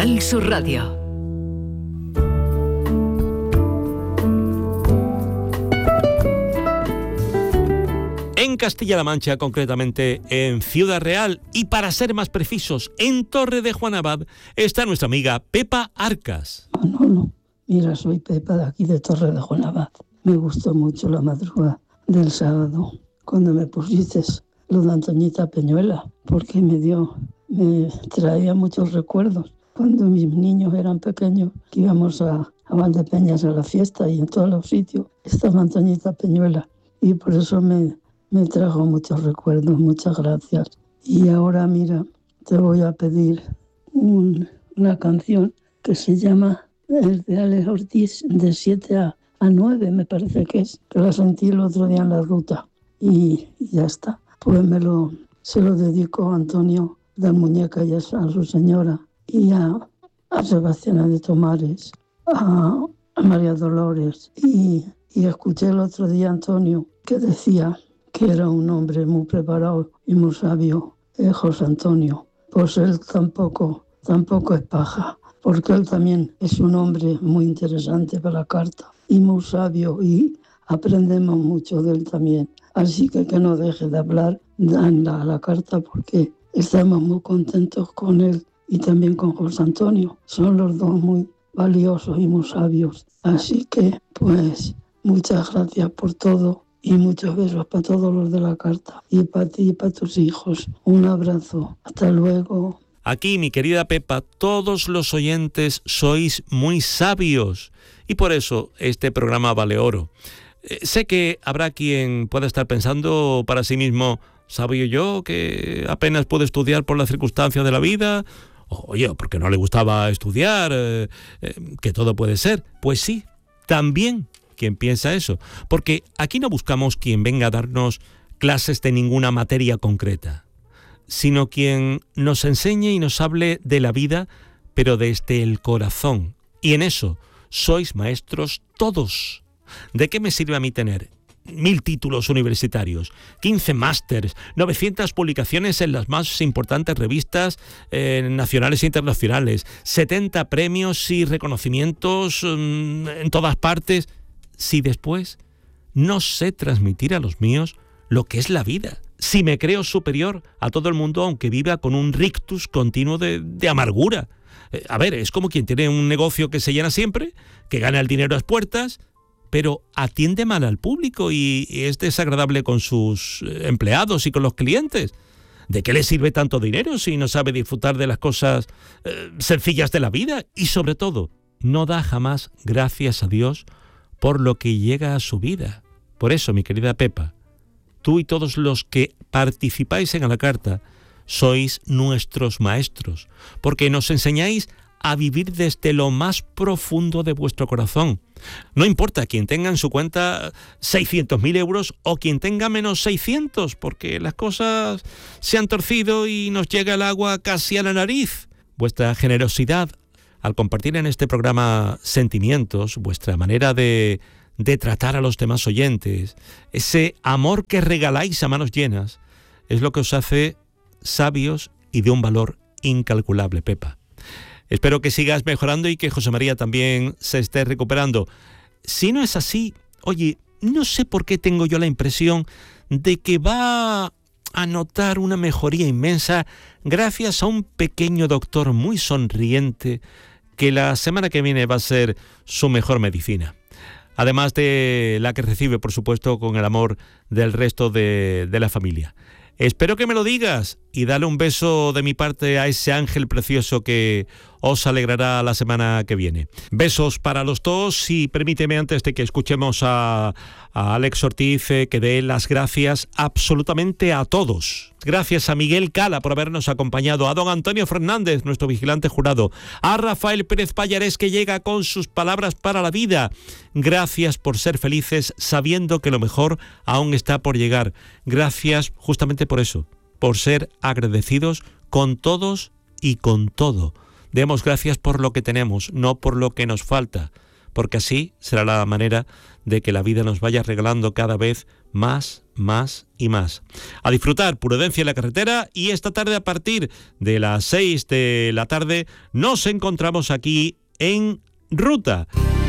Canal Sur Radio. En Castilla-La Mancha, concretamente en Ciudad Real y, para ser más precisos, en Torre de Juan Abad, está nuestra amiga Pepa Arcas. Manolo, mira, soy Pepa de aquí de Torre de Juan Abad. Me gustó mucho la madrugada del sábado, cuando me pusiste lo de Antoñita Peñuela, porque me traía muchos recuerdos. Cuando mis niños eran pequeños, que íbamos a Valdepeñas a la fiesta y en todos los sitios estaba Antoñita Peñuela. Y por eso me trajo muchos recuerdos, muchas gracias. Y ahora, mira, te voy a pedir una canción que se llama el de Alex Ortiz, de 7 a 9, me parece que es, que la sentí el otro día en la ruta. Y ya está. Pues se lo dedico a Antonio de Muñeca y a su señora, y a Sebastián de Tomares, a María Dolores. Y escuché el otro día a Antonio que decía que era un hombre muy preparado y muy sabio, José Antonio. Pues él tampoco es paja, porque él también es un hombre muy interesante para la carta y muy sabio, y aprendemos mucho de él también. Así que no deje de hablar en la carta, porque estamos muy contentos con él y también con José Antonio. Son los dos muy valiosos y muy sabios. Así que, pues, muchas gracias por todo y muchos besos para todos los de la carta y para ti y para tus hijos. Un abrazo. Hasta luego. Aquí, mi querida Pepa, todos los oyentes sois muy sabios y por eso este programa vale oro. Sé que habrá quien pueda estar pensando para sí mismo: ¿sabio yo que apenas puedo estudiar por las circunstancias de la vida? Oye, porque no le gustaba estudiar, que todo puede ser. Pues sí, también quien piensa eso, porque aquí no buscamos quien venga a darnos clases de ninguna materia concreta, sino quien nos enseñe y nos hable de la vida, pero desde el corazón. Y en eso sois maestros todos. ¿De qué me sirve a mí tener 1000 títulos universitarios, 15 másters, 900 publicaciones en las más importantes revistas nacionales e internacionales, 70 premios y reconocimientos en todas partes, si después no sé transmitir a los míos lo que es la vida? Si me creo superior a todo el mundo, aunque viva con un rictus continuo de amargura. A ver, es como quien tiene un negocio que se llena siempre, que gana el dinero a las puertas, pero atiende mal al público y es desagradable con sus empleados y con los clientes. ¿De qué le sirve tanto dinero si no sabe disfrutar de las cosas sencillas de la vida? Y sobre todo, no da jamás gracias a Dios por lo que llega a su vida. Por eso, mi querida Pepa, tú y todos los que participáis en A la Carta sois nuestros maestros, porque nos enseñáis a vivir desde lo más profundo de vuestro corazón. No importa quien tenga en su cuenta 600.000 euros o quien tenga menos 600, porque las cosas se han torcido y nos llega el agua casi a la nariz. Vuestra generosidad al compartir en este programa sentimientos, vuestra manera de tratar a los demás oyentes, ese amor que regaláis a manos llenas, es lo que os hace sabios y de un valor incalculable, Pepa. Espero que sigas mejorando y que José María también se esté recuperando. Si no es así, oye, no sé por qué tengo yo la impresión de que va a notar una mejoría inmensa gracias a un pequeño doctor muy sonriente que la semana que viene va a ser su mejor medicina. Además de la que recibe, por supuesto, con el amor del resto de la familia. Espero que me lo digas y dale un beso de mi parte a ese ángel precioso que os alegrará la semana que viene. Besos para los dos y permíteme, antes de que escuchemos a Alex Ortiz, que dé las gracias absolutamente a todos. Gracias a Miguel Cala por habernos acompañado, a don Antonio Fernández, nuestro vigilante jurado, a Rafael Pérez Pallarés, que llega con sus palabras para la vida. Gracias por ser felices sabiendo que lo mejor aún está por llegar. Gracias justamente por eso, por ser agradecidos con todos y con todo. Demos gracias por lo que tenemos, no por lo que nos falta, porque así será la manera de que la vida nos vaya regalando cada vez más y más. A disfrutar, prudencia en la carretera, y esta tarde a partir de las 6 de la tarde nos encontramos aquí en Ruta.